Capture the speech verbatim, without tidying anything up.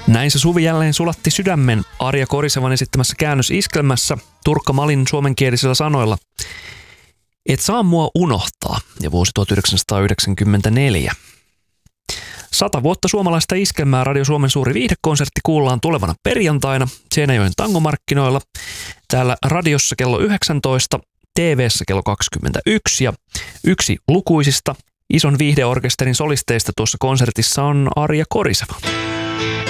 Näin se suvi jälleen sulatti sydämen Arja Korisevan esittämässä käännösiskelmässä Turkka Malin suomenkielisillä sanoilla. Et saa mua unohtaa, ja vuosi tuhatyhdeksänsataayhdeksänkymmentäneljä. Sata vuotta suomalaista iskelmää Radio Suomen suuri viihdekonsertti kuullaan tulevana perjantaina Seinäjoen tangomarkkinoilla. Täällä radiossa kello yhdeksäntoista, T V:ssä kello kaksikymmentäyksi ja yksi lukuisista ison viihdeorkesterin solisteista tuossa konsertissa on Arja Koriseva.